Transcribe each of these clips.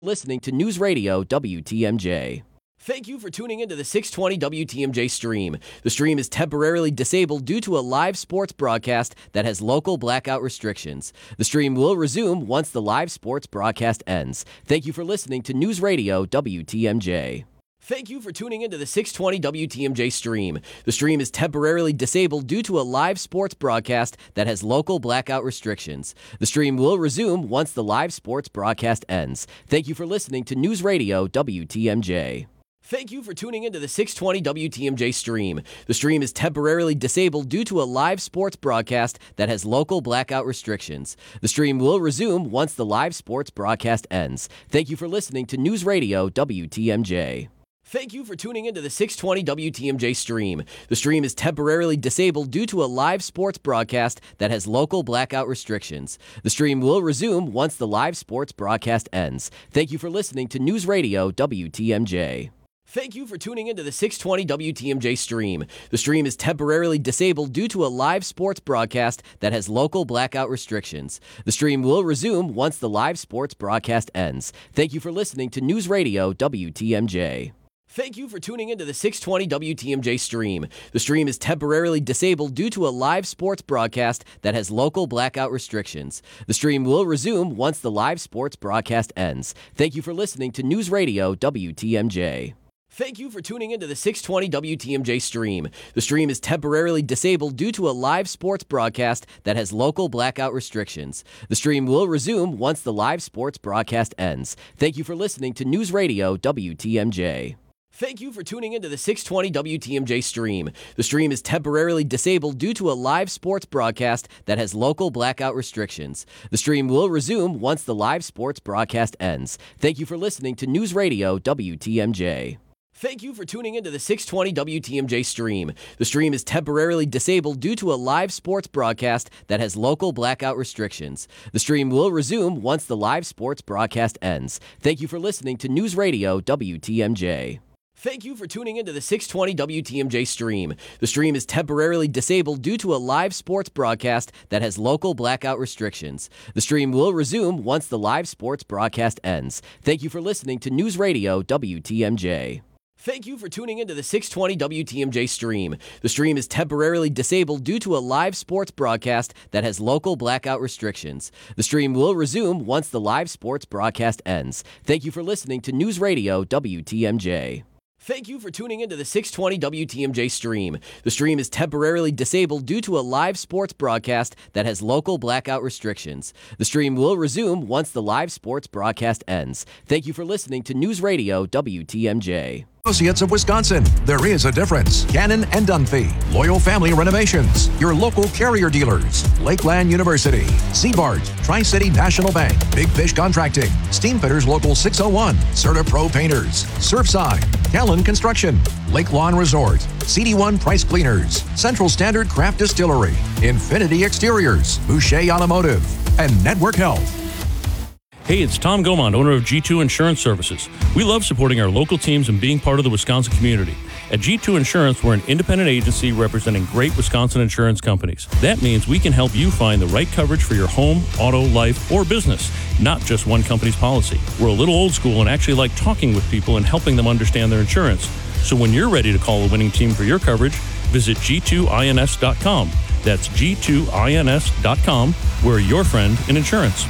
Listening to News Radio WTMJ. Thank you for tuning into the 620 WTMJ stream. The stream is temporarily disabled due to a live sports broadcast that has local blackout restrictions. The stream will resume once the live sports broadcast ends. Thank you for listening to News Radio WTMJ. Thank you for tuning into the 620 WTMJ stream. The stream is temporarily disabled due to a live sports broadcast that has local blackout restrictions. The stream will resume once the live sports broadcast ends. Thank you for listening to News Radio WTMJ. Thank you for tuning into the 620 WTMJ stream. The stream is temporarily disabled due to a live sports broadcast that has local blackout restrictions. The stream will resume once the live sports broadcast ends. Thank you for listening to News Radio WTMJ. Thank you for tuning into the 620 WTMJ stream. The stream is temporarily disabled due to a live sports broadcast that has local blackout restrictions. The stream will resume once the live sports broadcast ends. Thank you for listening to News Radio WTMJ. Thank you for tuning into the 620 WTMJ stream. The stream is temporarily disabled due to a live sports broadcast that has local blackout restrictions. The stream will resume once the live sports broadcast ends. Thank you for listening to News Radio WTMJ. Thank you for tuning into the 620 WTMJ stream. The stream is temporarily disabled due to a live sports broadcast that has local blackout restrictions. The stream will resume once the live sports broadcast ends. Thank you for listening to News Radio WTMJ. Thank you for tuning into the 620 WTMJ stream. The stream is temporarily disabled due to a live sports broadcast that has local blackout restrictions. The stream will resume once the live sports broadcast ends. Thank you for listening to News Radio WTMJ. Thank you for tuning into the 620 WTMJ stream. The stream is temporarily disabled due to a live sports broadcast that has local blackout restrictions. The stream will resume once the live sports broadcast ends. Thank you for listening to News Radio WTMJ. Thank you for tuning into the 620 WTMJ stream. The stream is temporarily disabled due to a live sports broadcast that has local blackout restrictions. The stream will resume once the live sports broadcast ends. Thank you for listening to News Radio WTMJ. Thank you for tuning into the 620 WTMJ stream. The stream is temporarily disabled due to a live sports broadcast that has local blackout restrictions. The stream will resume once the live sports broadcast ends. Thank you for listening to News Radio WTMJ. Thank you for tuning into the 620 WTMJ stream. The stream is temporarily disabled due to a live sports broadcast that has local blackout restrictions. The stream will resume once the live sports broadcast ends. Thank you for listening to News Radio WTMJ. Thank you for tuning into the 620 WTMJ stream. The stream is temporarily disabled due to a live sports broadcast that has local blackout restrictions. The stream will resume once the live sports broadcast ends. Thank you for listening to News Radio WTMJ. Associates of Wisconsin. There is a difference. Gannon and Dunphy, Loyal Family Renovations, your local Carrier dealers, Lakeland University, Seabart, Tri-City National Bank, Big Fish Contracting, Steamfitters Local 601, Certa Pro Painters, Surfside, Callan Construction, Lake Lawn Resort, CD1 Price Cleaners, Central Standard Craft Distillery, Infinity Exteriors, Boucher Automotive, and Network Health. Hey, it's Tom Gomond, owner of G2 Insurance Services. We love supporting our local teams and being part of the Wisconsin community. At G2 Insurance, we're an independent agency representing great Wisconsin insurance companies. That means we can help you find the right coverage for your home, auto, life, or business, not just one company's policy. We're a little old school and actually like talking with people and helping them understand their insurance. So when you're ready to call a winning team for your coverage, visit g2ins.com. That's g2ins.com. We're your friend in insurance.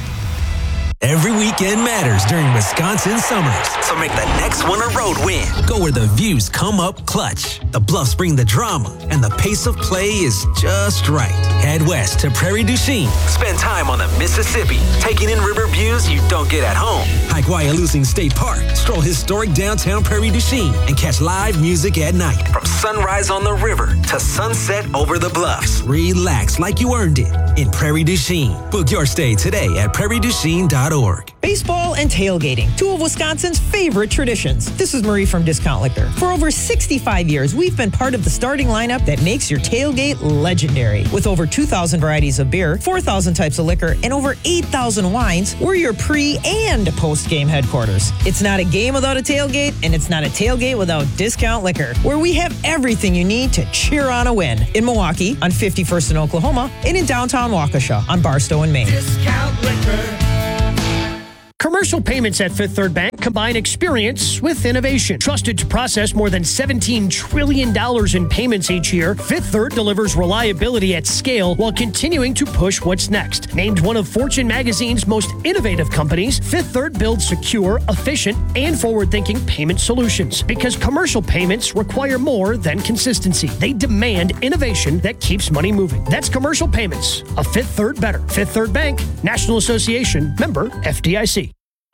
Every weekend matters during Wisconsin summers, so make the next one a road win. Go where the views come up clutch, the bluffs bring the drama, and the pace of play is just right. Head west to Prairie du Chien. Spend time on the Mississippi, taking in river views you don't get at home. Hike Wyalusing State Park, stroll historic downtown Prairie du Chien, and catch live music at night. From sunrise on the river to sunset over the bluffs. Relax like you earned it in Prairie du Chien. Book your stay today at prairieduchien.org. Baseball and tailgating, two of Wisconsin's favorite traditions. This is Marie from Discount Liquor. For over 65 years, we've been part of the starting lineup that makes your tailgate legendary. With over 2,000 varieties of beer, 4,000 types of liquor, and over 8,000 wines, we're your pre- and post-game headquarters. It's not a game without a tailgate, and it's not a tailgate without Discount Liquor, where we have everything you need to cheer on a win. In Milwaukee, on 51st in Oklahoma, and in downtown Waukesha, on Barstow and Maine. Discount Liquor. Commercial payments at Fifth Third Bank combine experience with innovation. Trusted to process more than $17 trillion in payments each year, Fifth Third delivers reliability at scale while continuing to push what's next. Named one of Fortune magazine's most innovative companies, Fifth Third builds secure, efficient, and forward-thinking payment solutions. Because commercial payments require more than consistency. They demand innovation that keeps money moving. That's commercial payments. A Fifth Third better. Fifth Third Bank, National Association, member FDIC.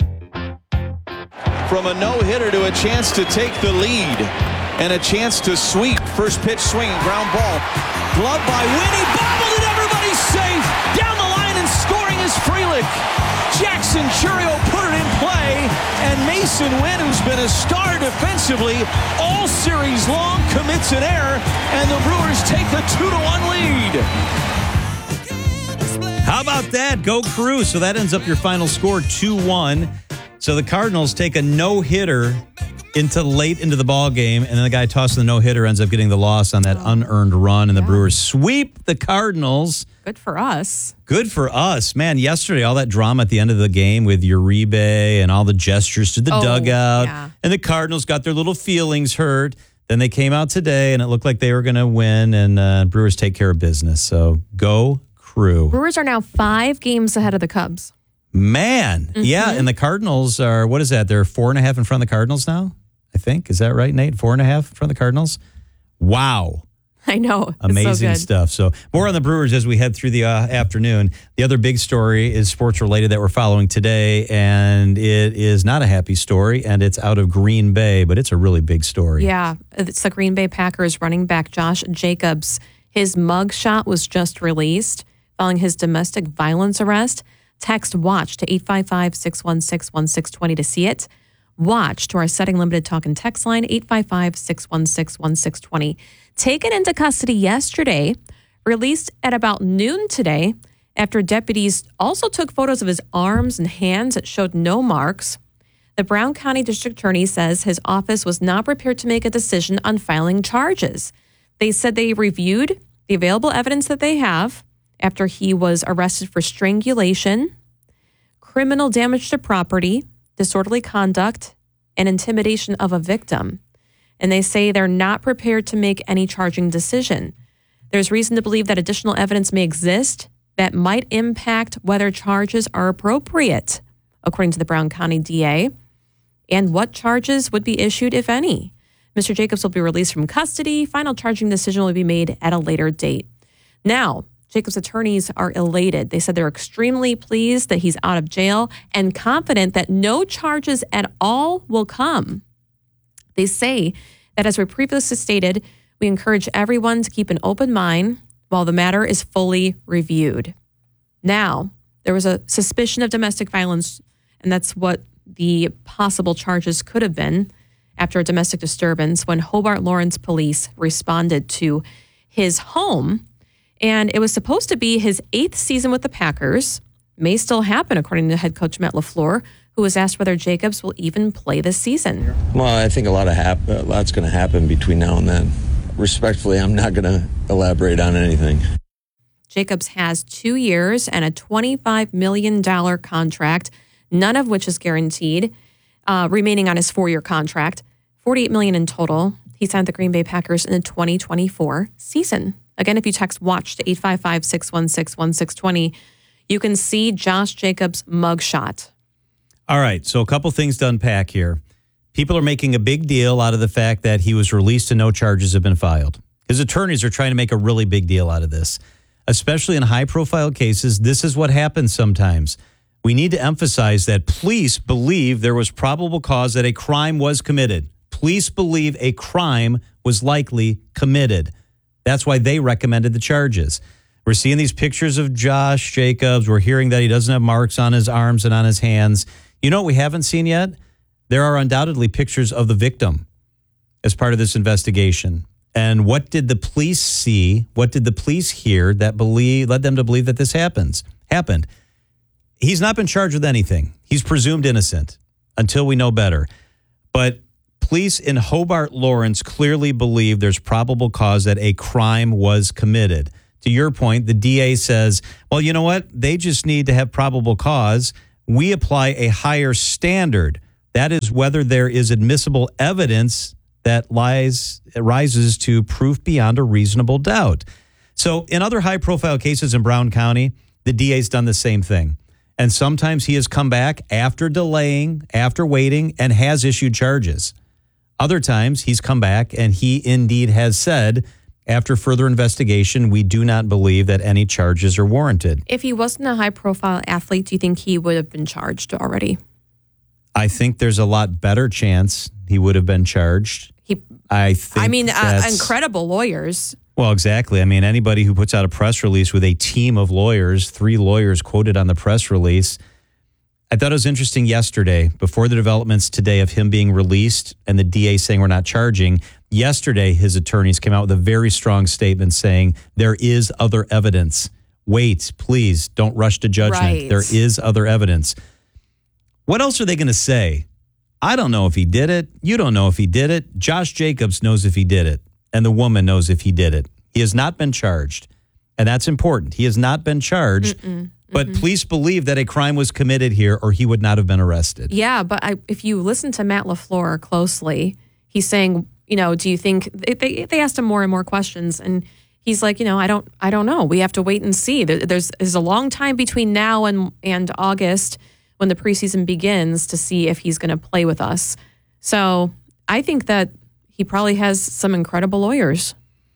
From a no-hitter to a chance to take the lead and a chance to sweep. First pitch swing, ground ball. Glove by Winnie, bobbled it, everybody's safe. Down the line and scoring is Frelick. Jackson Churio put it in play, and Mason Wynn, who's been a star defensively all series long, commits an error, and the Brewers take the 2-1 lead. How about that? Go Crew. So that ends up your final score, 2-1. So the Cardinals take a no-hitter late into the ball game, and then the guy tossing the no-hitter ends up getting the loss on that unearned run, and the Brewers sweep the Cardinals. Good for us. Good for us. Man, yesterday, all that drama at the end of the game with Uribe and all the gestures to the dugout, and the Cardinals got their little feelings hurt. Then they came out today, and it looked like they were going to win, and Brewers take care of business. So go Crew. Brewers are now 5 games ahead of the Cubs. Man, yeah, and the Cardinals are, what is that? They're 4.5 in front of the Cardinals now, I think. Is that right, Nate? 4.5 in front of the Cardinals? Wow. I know. Amazing stuff. So more on the Brewers as we head through the afternoon. The other big story is sports related that we're following today, and it is not a happy story, and it's out of Green Bay, but it's a really big story. Yeah, it's the Green Bay Packers running back Josh Jacobs. His mugshot was just released following his domestic violence arrest. Text WATCH to 855-616-1620 to see it. WATCH to our Setting Limited talk and text line, 855-616-1620. Taken into custody yesterday, released at about noon today, after deputies also took photos of his arms and hands that showed no marks. The Brown County District Attorney says his office was not prepared to make a decision on filing charges. They said they reviewed the available evidence that they have after he was arrested for strangulation, criminal damage to property, disorderly conduct, and intimidation of a victim. And they say they're not prepared to make any charging decision. There's reason to believe that additional evidence may exist that might impact whether charges are appropriate, according to the Brown County DA, and what charges would be issued, if any. Mr. Jacobs will be released from custody. Final charging decision will be made at a later date. Now, Jacobs' attorneys are elated. They said they're extremely pleased that he's out of jail and confident that no charges at all will come. They say that, as we previously stated, we encourage everyone to keep an open mind while the matter is fully reviewed. Now, there was a suspicion of domestic violence, and that's what the possible charges could have been after a domestic disturbance when Hobart Lawrence police responded to his home. And it was supposed to be his 8th season with the Packers. May still happen, according to head coach Matt LaFleur, who was asked whether Jacobs will even play this season. Well, I think a lot's going to happen between now and then. Respectfully, I'm not going to elaborate on anything. Jacobs has 2 years and a $25 million contract, none of which is guaranteed, remaining on his 4-year contract. $48 million in total. He signed the Green Bay Packers in the 2024 season. Again, if you text WATCH to 855-616-1620, you can see Josh Jacobs' mugshot. All right, so a couple things to unpack here. People are making a big deal out of the fact that he was released and no charges have been filed. His attorneys are trying to make a really big deal out of this. Especially in high-profile cases, this is what happens sometimes. We need to emphasize that police believe there was probable cause that a crime was committed. Police believe a crime was likely committed. That's why they recommended the charges. We're seeing these pictures of Josh Jacobs. We're hearing that he doesn't have marks on his arms and on his hands. You know what we haven't seen yet? There are undoubtedly pictures of the victim as part of this investigation. And what did the police see? What did the police hear that led them to believe that this happened? He's not been charged with anything. He's presumed innocent until we know better. But police in Hobart Lawrence clearly believe there's probable cause that a crime was committed. To your point, the DA says, well, you know what? They just need to have probable cause. we apply a higher standard. That is whether there is admissible evidence that rises to proof beyond a reasonable doubt. So in other high-profile cases in Brown County, the DA's done the same thing. And sometimes he has come back after delaying, after waiting, and has issued charges. Other times he's come back and he indeed has said, after further investigation, we do not believe that any charges are warranted. If he wasn't a high-profile athlete, do you think he would have been charged already? I think there's a lot better chance he would have been charged. Incredible lawyers. Well, exactly. I mean, anybody who puts out a press release with a team of lawyers, 3 lawyers quoted on the press release. I thought it was interesting yesterday, before the developments today of him being released and the DA saying we're not charging. Yesterday, his attorneys came out with a very strong statement saying there is other evidence. Wait, please, don't rush to judgment. Right. There is other evidence. What else are they going to say? I don't know if he did it. You don't know if he did it. Josh Jacobs knows if he did it. And the woman knows if he did it. He has not been charged. And that's important. He has not been charged. But police believe that a crime was committed here or he would not have been arrested. Yeah, but if you listen to Matt LaFleur closely, he's saying, do you think they asked him more and more questions, and he's like, I don't know. We have to wait and see. There's a long time between now and August when the preseason begins to see if he's going to play with us. So I think that he probably has some incredible lawyers.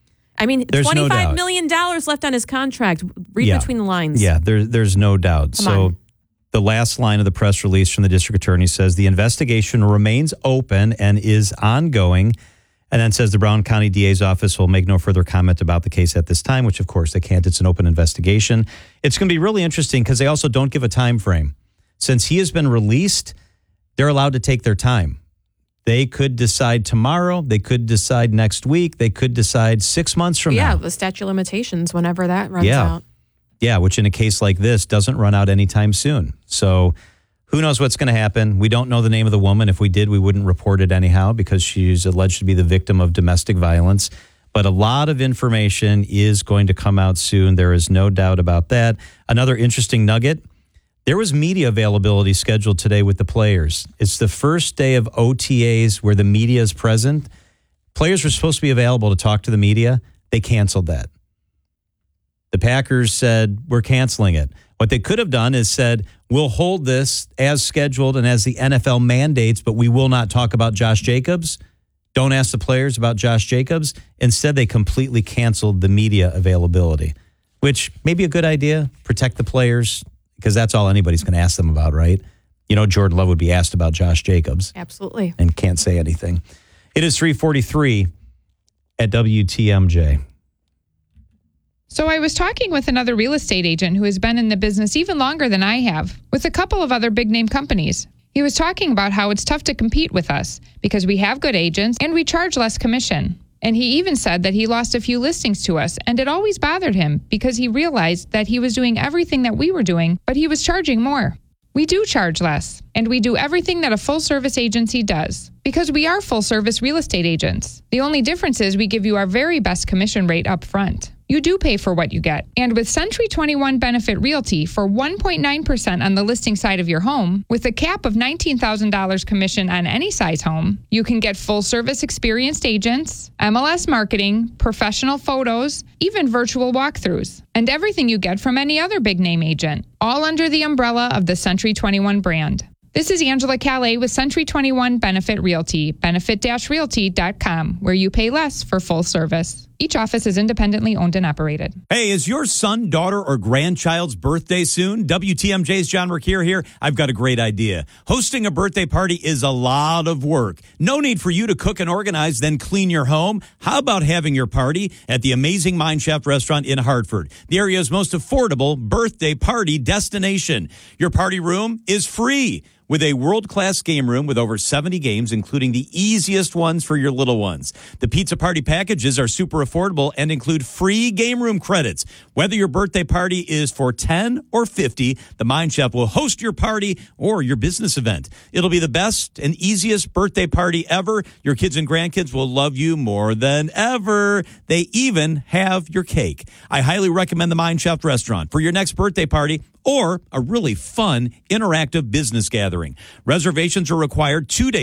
I mean, there's $25 million left on his contract. Read between the lines. Yeah, there's no doubt. Come on. The last line of the press release from the district attorney says the investigation remains open and is ongoing, and then says the Brown County DA's office will make no further comment about the case at this time, which of course they can't. It's an open investigation. It's going to be really interesting because they also don't give a time frame. Since he has been released, they're allowed to take their time. They could decide tomorrow. They could decide next week. They could decide 6 months from now. Yeah, the statute of limitations, whenever that runs out. Yeah, which in a case like this doesn't run out anytime soon. So who knows what's going to happen? We don't know the name of the woman. If we did, we wouldn't report it anyhow because she's alleged to be the victim of domestic violence. But a lot of information is going to come out soon. There is no doubt about that. Another interesting nugget. There was media availability scheduled today with the players. It's the first day of OTAs where the media is present. Players were supposed to be available to talk to the media. They canceled that. The Packers said, we're canceling it. What they could have done is said, we'll hold this as scheduled and as the NFL mandates, but we will not talk about Josh Jacobs. Don't ask the players about Josh Jacobs. Instead, they completely canceled the media availability, which may be a good idea. Protect the players, because that's all anybody's going to ask them about, right? Jordan Love would be asked about Josh Jacobs. Absolutely. And can't say anything. It is 3:43 at WTMJ. So I was talking with another real estate agent who has been in the business even longer than I have, with a couple of other big-name companies. He was talking about how it's tough to compete with us because we have good agents and we charge less commission. And he even said that he lost a few listings to us, and it always bothered him because he realized that he was doing everything that we were doing, but he was charging more. We do charge less, and we do everything that a full-service agency does because we are full-service real estate agents. The only difference is we give you our very best commission rate up front. You do pay for what you get. And with Century 21 Benefit Realty for 1.9% on the listing side of your home, with a cap of $19,000 commission on any size home, you can get full-service experienced agents, MLS marketing, professional photos, even virtual walkthroughs, and everything you get from any other big-name agent, all under the umbrella of the Century 21 brand. This is Angela Calais with Century 21 Benefit Realty, benefit-realty.com, where you pay less for full service. Each office is independently owned and operated. Hey, is your son, daughter, or grandchild's birthday soon? WTMJ's John Mercure here. I've got a great idea. Hosting a birthday party is a lot of work. No need for you to cook and organize, then clean your home. How about having your party at the amazing Mind Chef restaurant in Hartford, the area's most affordable birthday party destination? Your party room is free, with a world-class game room with over 70 games, including the easiest ones for your little ones. The pizza party packages are super affordable affordable and include free game room credits. Whether your birthday party is for 10 or 50, the Mind Chef will host your party or your business event. It'll be the best and easiest birthday party ever. Your kids and grandkids will love you more than ever. They even have your cake. I highly recommend the Mind Chef restaurant for your next birthday party or a really fun, interactive business gathering. Reservations are required 2 days